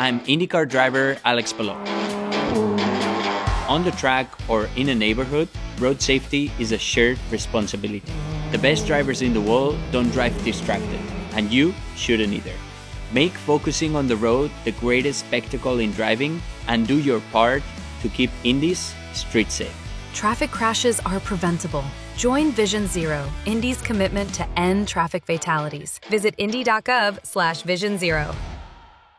I'm IndyCar driver Alex Palou. On the track or in a neighborhood, road safety is a shared responsibility. The best drivers in the world don't drive distracted, and you shouldn't either. Make focusing on the road the greatest spectacle in driving, and do your part to keep Indy's street safe. Traffic crashes are preventable. Join Vision Zero, Indy's commitment to end traffic fatalities. Visit indy.gov/Vision Zero.